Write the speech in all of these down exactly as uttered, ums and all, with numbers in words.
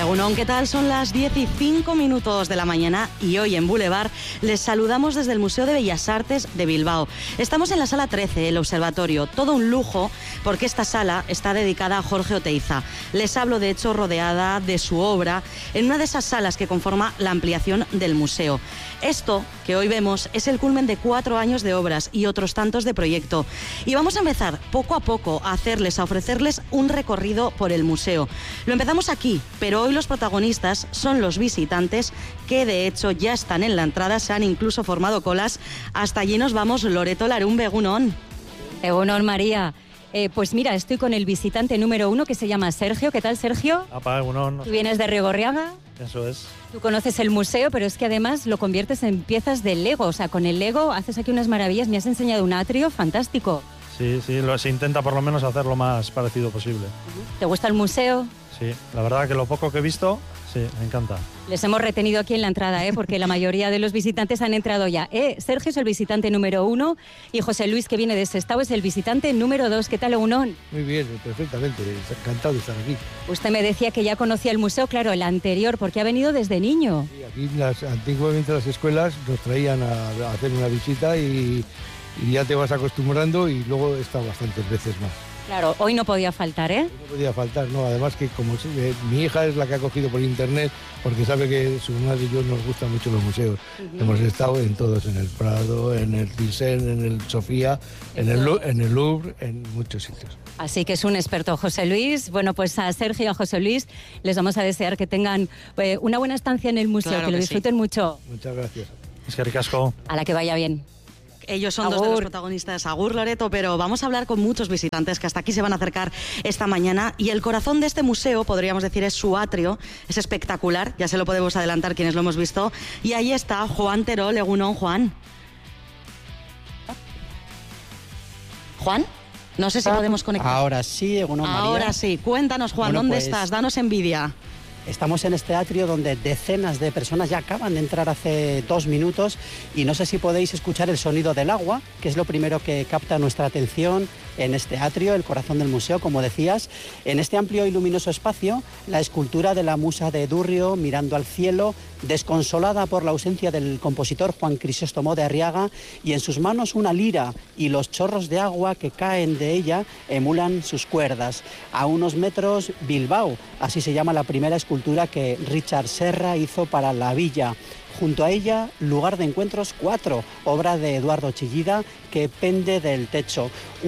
Egunon, ¿qué tal? Son las diez y cinco minutos de la mañana y hoy en Boulevard les saludamos desde el Museo de Bellas Artes de Bilbao. Estamos en la sala trece, el observatorio, todo un lujo porque esta sala está dedicada a Jorge Oteiza. Les hablo de hecho rodeada de su obra en una de esas salas que conforma la ampliación del museo. Esto que hoy vemos es el culmen de cuatro años de obras y otros tantos de proyecto. Y vamos a empezar poco a poco a hacerles, a ofrecerles un recorrido por el museo. Lo empezamos aquí, pero hoy los protagonistas son los visitantes que de hecho ya están en la entrada, se han incluso formado colas. Hasta allí nos vamos. Loreto Larumbe, Egunon. Egunon, María. Eh, pues mira, estoy con el visitante número uno que se llama Sergio. ¿Qué tal, Sergio? Apa, Egunon. ¿Tú vienes de Rigorriaga? Eso es. Tú conoces el museo, pero es que además lo conviertes en piezas de Lego. O sea, con el Lego haces aquí unas maravillas. Me has enseñado un atrio fantástico. Sí, sí, lo, se intenta por lo menos hacer lo más parecido posible. ¿Te gusta el museo? Sí, la verdad que lo poco que he visto, sí, me encanta. Les hemos retenido aquí en la entrada, ¿eh? Porque la mayoría de los visitantes han entrado ya. ¿eh? Sergio es el visitante número uno y José Luis, que viene de Sestao, es el visitante número dos. ¿Qué tal, Egunon? Muy bien, perfectamente, encantado de estar aquí. Usted me decía que ya conocía el museo, claro, el anterior, porque ha venido desde niño. Sí, aquí las, antiguamente las escuelas nos traían a, a hacer una visita y, y ya te vas acostumbrando y luego he estado bastantes veces más. Claro, hoy no podía faltar, ¿eh? No podía faltar, no, además que como eh, mi hija es la que ha cogido por internet, porque sabe que su madre y yo nos gustan mucho los museos. Uh-huh. Hemos estado en todos, en el Prado, en el Thyssen, en el Sofía, en el, en el Louvre, en muchos sitios. Así que es un experto, José Luis. Bueno, pues a Sergio y a José Luis les vamos a desear que tengan eh, una buena estancia en el museo, claro que, que lo disfruten sí. mucho. Muchas gracias. Es que ricasco. A la que vaya bien. Ellos son Agur. dos de los protagonistas. Agur, Loreto, pero vamos a hablar con muchos visitantes que hasta aquí se van a acercar esta mañana y el corazón de este museo, podríamos decir, es su atrio. Es espectacular, ya se lo podemos adelantar quienes lo hemos visto. Y ahí está Juan Terol. Egunon, Juan. Juan, no sé si podemos conectar. Ahora sí, Egunon, María. Ahora sí, cuéntanos, Juan, bueno, ¿dónde pues... estás? Danos envidia. Estamos en este atrio donde decenas de personas ya acaban de entrar hace dos minutos y no sé si podéis escuchar el sonido del agua, que es lo primero que capta nuestra atención en este atrio, el corazón del museo, como decías. En este amplio y luminoso espacio, la escultura de la musa de Durrio mirando al cielo, desconsolada por la ausencia del compositor Juan Crisóstomo de Arriaga, y en sus manos una lira y los chorros de agua que caen de ella emulan sus cuerdas. A unos metros, Bilbao, así se llama la primera escultura que Richard Serra hizo para la villa. Junto a ella, Lugar de Encuentros cuatro, obra de Eduardo Chillida, que pende del techo.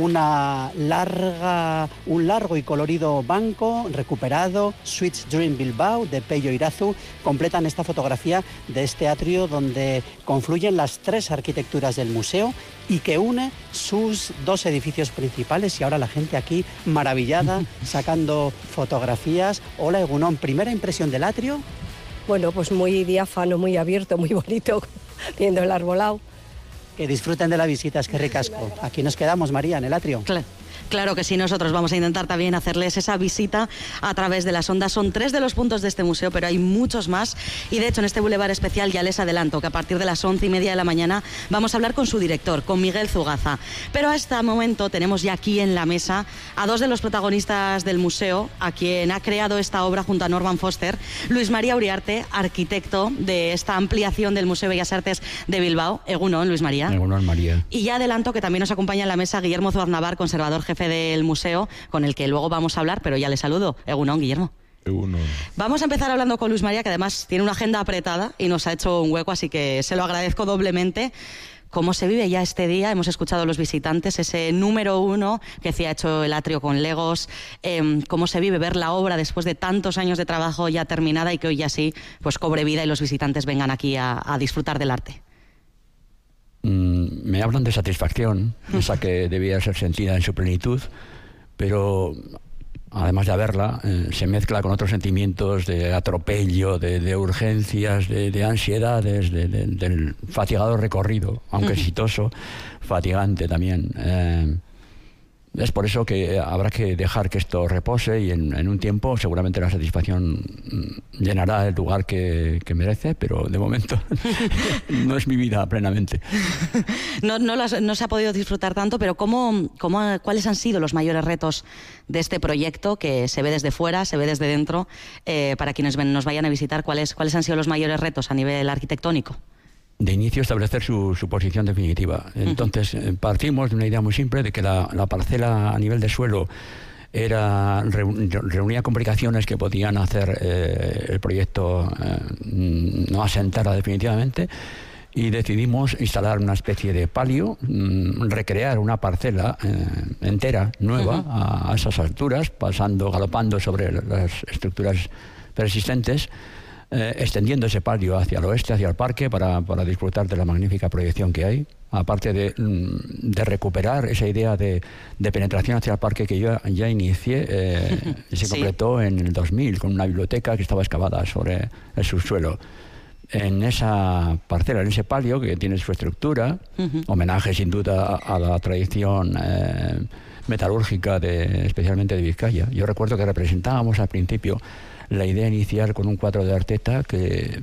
Una larga, un largo y colorido banco recuperado, Sweet Dream Bilbao, de Pello Irazu, completan esta fotografía de este atrio donde confluyen las tres arquitecturas del museo y que une sus dos edificios principales. Y ahora la gente aquí maravillada, sacando fotografías. Hola, Egunon, primera impresión del atrio. Bueno, pues muy diáfano, muy abierto, muy bonito, viendo el arbolado. Que disfruten de la visita, es que ricasco. Aquí nos quedamos, María, en el atrio. Claro. Claro que sí, nosotros vamos a intentar también hacerles esa visita a través de las ondas. Son tres de los puntos de este museo, pero hay muchos más. Y de hecho, en este Boulevard especial ya les adelanto que a partir de las once y media de la mañana vamos a hablar con su director, con Miguel Zugaza. Pero a este momento tenemos ya aquí en la mesa a dos de los protagonistas del museo, a quien ha creado esta obra junto a Norman Foster, Luis María Uriarte, arquitecto de esta ampliación del Museo de Bellas Artes de Bilbao. Egunon, Luis María. Egunon, María. Y ya adelanto que también nos acompaña en la mesa Guillermo Zuaznavar, conservador jefe del museo, con el que luego vamos a hablar, pero ya le saludo. Egunon, Guillermo. Egunon. Vamos a empezar hablando con Luis María, que además tiene una agenda apretada y nos ha hecho un hueco, así que se lo agradezco doblemente. ¿Cómo se vive ya este día? Hemos escuchado a los visitantes, ese número uno que se ha hecho el atrio con Legos. Eh, ¿Cómo se vive ver la obra después de tantos años de trabajo ya terminada y que hoy ya sí pues cobre vida y los visitantes vengan aquí a, a disfrutar del arte? Me hablan de satisfacción, esa que debía ser sentida en su plenitud, pero además de haberla, eh, se mezcla con otros sentimientos de atropello, de, de urgencias, de, de ansiedades, de, de, del fatigado recorrido, aunque exitoso, fatigante también. Eh, es por eso que habrá que dejar que esto repose y en, en un tiempo seguramente la satisfacción llenará el lugar que, que merece, pero de momento no es mi vida plenamente. No, no, las, no se ha podido disfrutar tanto, pero ¿cómo, cómo, ¿cuáles han sido los mayores retos de este proyecto que se ve desde fuera, se ve desde dentro? Eh, para quienes ven, nos vayan a visitar, ¿cuáles, ¿cuáles han sido los mayores retos a nivel arquitectónico? De inicio establecer su, su posición definitiva. Entonces uh-huh. partimos de una idea muy simple de que la, la parcela a nivel de suelo era reunía complicaciones que podían hacer eh, el proyecto eh, no asentarla definitivamente, y decidimos instalar una especie de palio, mmm, recrear una parcela eh, entera, nueva, uh-huh. a, a esas alturas, pasando, galopando sobre las estructuras persistentes, Eh, extendiendo ese palio hacia el oeste, hacia el parque, para, para disfrutar de la magnífica proyección que hay, aparte de, de recuperar esa idea de, de penetración hacia el parque que yo ya inicié, eh, se completó sí. en el dos mil, con una biblioteca que estaba excavada sobre el subsuelo. En esa parcela, en ese palio que tiene su estructura, uh-huh. homenaje sin duda a, a la tradición eh, metalúrgica, de, especialmente de Vizcaya. Yo recuerdo que representábamos al principio la idea inicial con un cuadro de Arteta que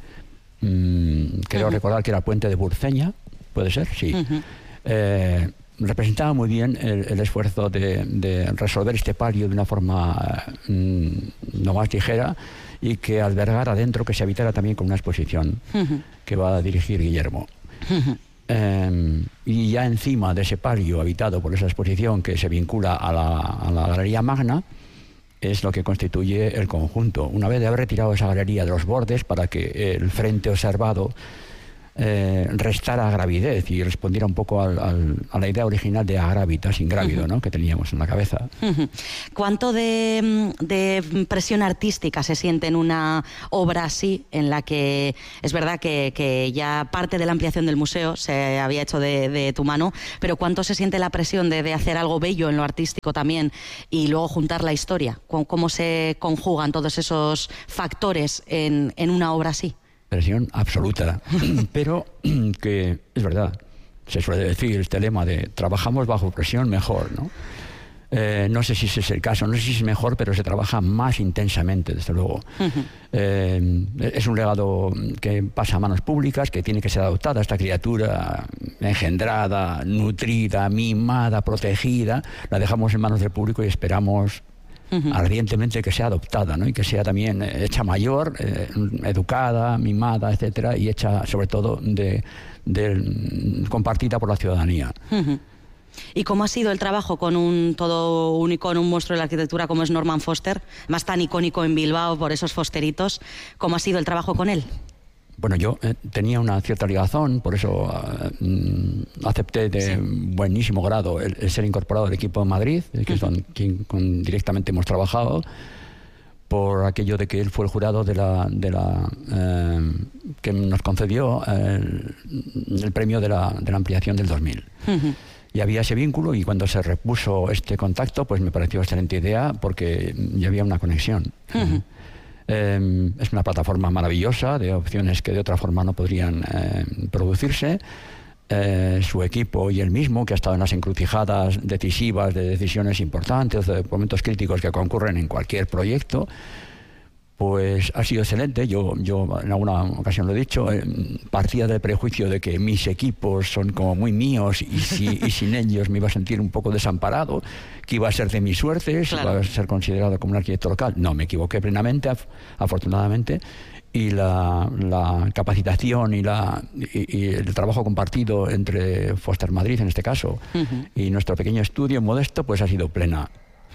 mmm, creo uh-huh. recordar que era el puente de Burceña, ¿puede ser? Sí. Uh-huh. Eh, representaba muy bien el, el esfuerzo de, de resolver este palio de una forma mmm, lo más ligera, y que albergara dentro, que se habitara también con una exposición uh-huh. que va a dirigir Guillermo. Uh-huh. Eh, y ya encima de ese palio habitado por esa exposición que se vincula a la, a la Galería Magna, es lo que constituye el conjunto. Una vez de haber retirado esa galería de los bordes para que el frente observado eh, restara gravidez y respondiera un poco al, al, a la idea original de agrávitas, ingrávido, uh-huh. ¿no? que teníamos en la cabeza. Uh-huh. ¿Cuánto de, de presión artística se siente en una obra así, en la que es verdad que, que ya parte de la ampliación del museo se había hecho de, de tu mano, pero cuánto se siente la presión de, de hacer algo bello en lo artístico también y luego juntar la historia? ¿Cómo, cómo se conjugan todos esos factores en, en una obra así? Presión absoluta, pero que es verdad, se suele decir este lema de trabajamos bajo presión mejor, ¿no? Eh, no sé si ese es el caso, no sé si es mejor, pero se trabaja más intensamente, desde luego. Uh-huh. Eh, es un legado que pasa a manos públicas, que tiene que ser adoptada, esta criatura engendrada, nutrida, mimada, protegida, la dejamos en manos del público y esperamos Uh-huh. ardientemente que sea adoptada, ¿no? Y que sea también hecha mayor, eh, educada, mimada, etcétera, y hecha sobre todo de, de compartida por la ciudadanía. Uh-huh. ¿Y cómo ha sido el trabajo con un todo un icono, un monstruo de la arquitectura como es Norman Foster, más tan icónico en Bilbao por esos fosteritos? ¿Cómo ha sido el trabajo con él? Bueno, yo eh, tenía una cierta ligazón, por eso uh, acepté de sí. buenísimo grado el, el ser incorporado al equipo de Madrid, que uh-huh. es con quien con, directamente hemos trabajado, por aquello de que él fue el jurado de la, de la eh, que nos concedió el, el premio de la, de la ampliación del dos mil. Uh-huh. Y había ese vínculo, y cuando se repuso este contacto, pues me pareció excelente idea, porque ya había una conexión. Uh-huh. Eh, es una plataforma maravillosa de opciones que de otra forma no podrían eh, producirse. Eh, su equipo y él mismo, que ha estado en las encrucijadas decisivas de decisiones importantes, de momentos críticos que concurren en cualquier proyecto, pues ha sido excelente. Yo, yo en alguna ocasión lo he dicho, eh, partía del prejuicio de que mis equipos son como muy míos y, si, y sin ellos me iba a sentir un poco desamparado, que iba a ser de mi suerte, claro. iba a ser considerado como un arquitecto local. No, me equivoqué plenamente, af- afortunadamente, y la, la capacitación y, la, y, y el trabajo compartido entre Foster Madrid, en este caso, uh-huh. y nuestro pequeño estudio modesto, pues ha sido plena.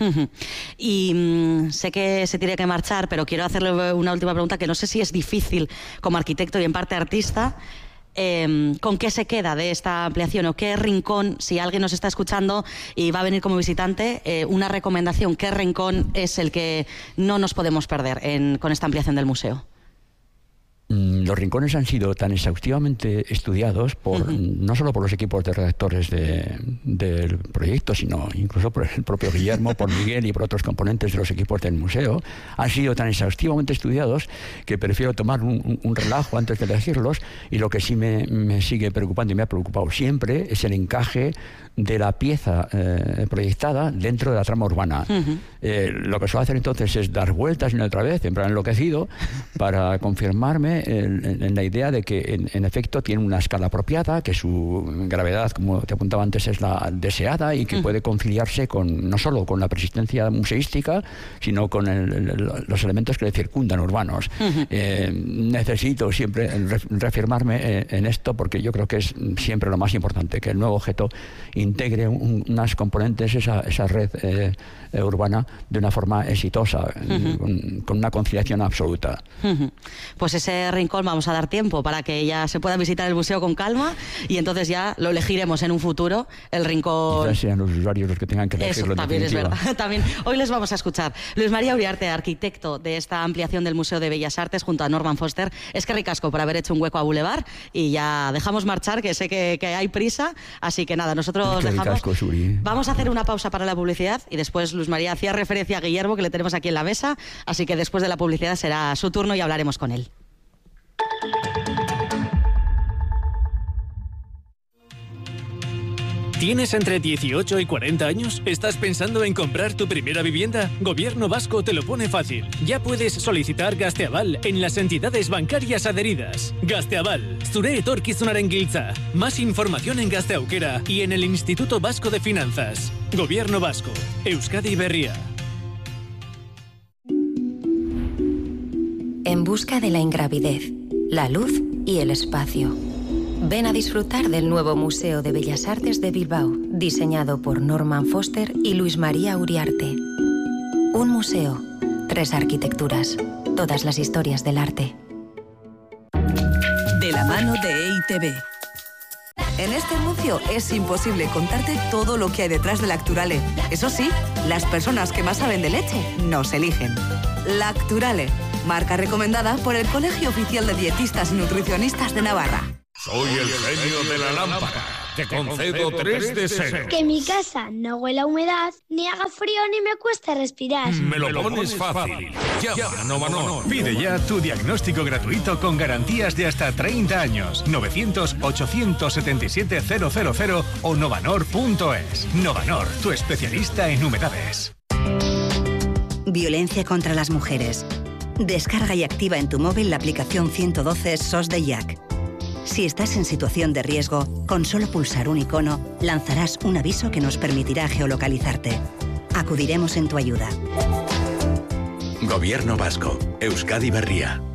Y mmm, sé que se tiene que marchar, pero quiero hacerle una última pregunta que no sé si es difícil como arquitecto y en parte artista. Eh, ¿Con qué se queda de esta ampliación o qué rincón, si alguien nos está escuchando y va a venir como visitante, eh, una recomendación, qué rincón es el que no nos podemos perder en, con esta ampliación del museo? Lo los rincones han sido tan exhaustivamente estudiados por uh-huh. no solo por los equipos de redactores de, del proyecto, sino incluso por el propio Guillermo, por Miguel y por otros componentes de los equipos del museo, han sido tan exhaustivamente estudiados que prefiero tomar un, un relajo antes de elegirlos, y lo que sí me, me sigue preocupando y me ha preocupado siempre es el encaje de la pieza eh, proyectada dentro de la trama urbana. Uh-huh. Eh, lo que suelo hacer entonces es dar vueltas una y otra vez, en plan enloquecido, para confirmarme en, en, en la idea de que en, en efecto tiene una escala apropiada, que su gravedad, como te apuntaba antes, es la deseada y que uh-huh. puede conciliarse con no solo con la persistencia museística, sino con el, el, los elementos que le circundan urbanos. Uh-huh. Eh, necesito siempre reafirmarme en esto, porque yo creo que es siempre lo más importante, que el nuevo objeto integre un, unas componentes, esa, esa red eh, eh, urbana, de una forma exitosa, uh-huh. con, con una conciliación absoluta. Uh-huh. Pues ese rincón vamos a dar tiempo para que ya se pueda visitar el museo con calma, y entonces ya lo elegiremos en un futuro, el rincón. Quizás sean los usuarios los que tengan que elegirlo. Eso también es verdad. También hoy les vamos a escuchar. Luis María Uriarte, arquitecto de esta ampliación del Museo de Bellas Artes junto a Norman Foster. Es que ricasco por haber hecho un hueco a Boulevard, y ya dejamos marchar, que sé que, que hay prisa, así que nada, nosotros dejamos. Ricasco, Suri. Vamos a hacer una pausa para la publicidad, y después Luis María hacía referencia a Guillermo, que le tenemos aquí en la mesa, así que después de la publicidad será su turno y hablaremos con él. ¿Tienes entre dieciocho y cuarenta años? ¿Estás pensando en comprar tu primera vivienda? Gobierno Vasco te lo pone fácil. Ya puedes solicitar Gazteaval en las entidades bancarias adheridas. Gazteaval, zure etorkizunaren giltza. Más información en Gazte Aukera y en el Instituto Vasco de Finanzas. Gobierno Vasco, Euskadi Berria. En busca de la ingravidez, la luz y el espacio. Ven a disfrutar del nuevo Museo de Bellas Artes de Bilbao, diseñado por Norman Foster y Luis María Uriarte. Un museo, tres arquitecturas, todas las historias del arte. De la mano de E I Te Be. En este anuncio es imposible contarte todo lo que hay detrás de Lacturale. Eso sí, las personas que más saben de leche nos eligen. Lacturale, marca recomendada por el Colegio Oficial de Dietistas y Nutricionistas de Navarra. Soy el genio de la lámpara. Te concedo tres deseos. Que mi casa no huela a humedad, ni haga frío, ni me cueste respirar. Me lo pones fácil. Llama a Novanor. Pide ya tu diagnóstico gratuito con garantías de hasta treinta años. novecientos, ochocientos setenta y siete, cero cero cero o novanor punto es. Novanor, tu especialista en humedades. Violencia contra las mujeres. Descarga y activa en tu móvil la aplicación ciento doce S O S de Jack. Si estás en situación de riesgo, con solo pulsar un icono, lanzarás un aviso que nos permitirá geolocalizarte. Acudiremos en tu ayuda. Gobierno Vasco, Euskadi Berria.